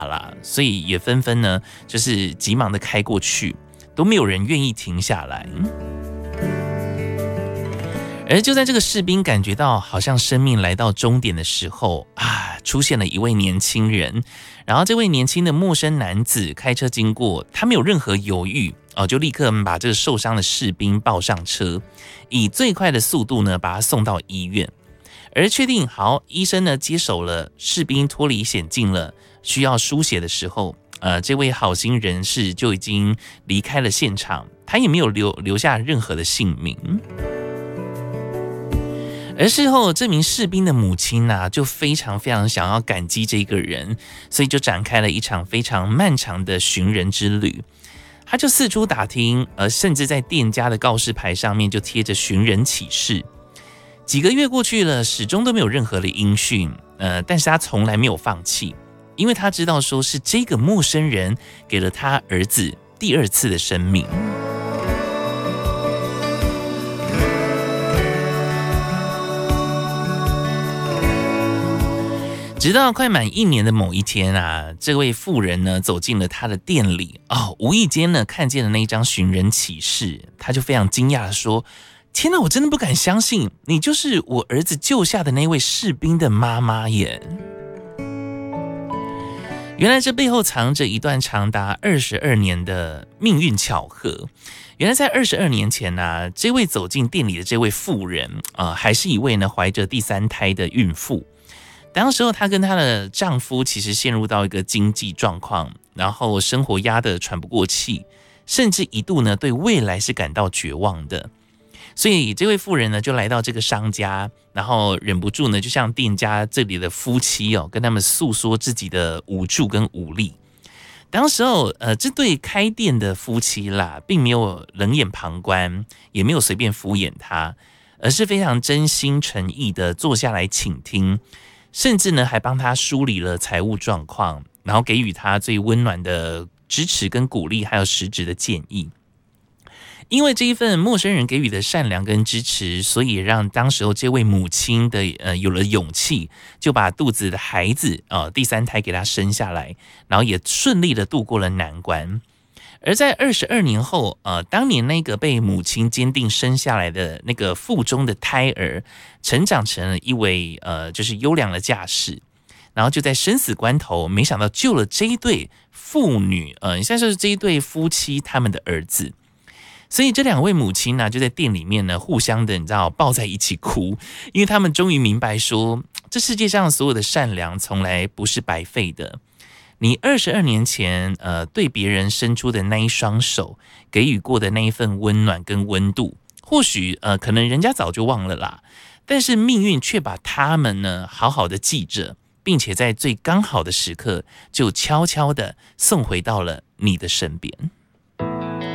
啦，所以也纷纷呢，就是急忙的开过去，都没有人愿意停下来。而就在这个士兵感觉到好像生命来到终点的时候啊，出现了一位年轻人，然后这位年轻的陌生男子开车经过，他没有任何犹豫就立刻把这个受伤的士兵抱上车，以最快的速度呢把他送到医院。而确定好，医生呢接手了，士兵脱离险境了，需要输血的时候，这位好心人士就已经离开了现场，他也没有留下任何的姓名。而事后，这名士兵的母亲就非常非常想要感激这个人，所以就展开了一场非常漫长的寻人之旅。他就四处打听，甚至在店家的告示牌上面就贴着寻人启事。几个月过去了，始终都没有任何的音讯，但是他从来没有放弃，因为他知道说是这个陌生人给了他儿子第二次的生命。直到快满1年的某一天这位妇人呢走进了他的店里无意间呢看见了那一张寻人启事，他就非常惊讶的说：“天哪，我真的不敢相信，你就是我儿子救下的那位士兵的妈妈耶！”原来这背后藏着一段长达22年的命运巧合。原来在22年前这位走进店里的这位妇人还是一位呢怀着第3胎的孕妇。当时候她跟她的丈夫其实陷入到一个经济状况，然后生活压得喘不过气，甚至一度呢对未来是感到绝望的。所以这位妇人呢就来到这个商家，然后忍不住呢就向店家这里的夫妻跟他们诉说自己的无助跟无力。当时候这对开店的夫妻啦，并没有冷眼旁观，也没有随便敷衍他，而是非常真心诚意的坐下来倾听，甚至呢还帮他梳理了财务状况，然后给予他最温暖的支持跟鼓励，还有实质的建议。因为这一份陌生人给予的善良跟支持，所以让当时候这位母亲的有了勇气，就把肚子的孩子第3胎给他生下来，然后也顺利的度过了难关。而在22年后，当年那个被母亲坚定生下来的那个腹中的胎儿，成长成了一位就是优良的驾驶，然后就在生死关头，没想到救了这一对父女，现在就是这一对夫妻他们的儿子。所以这2位母亲就在店里面呢，互相的你知道抱在一起哭，因为他们终于明白说，这世界上所有的善良从来不是白费的。你22年前对别人伸出的那一双手，给予过的那一份温暖跟温度，或许可能人家早就忘了啦，但是命运却把他们呢好好的记着，并且在最刚好的时刻就悄悄的送回到了你的身边。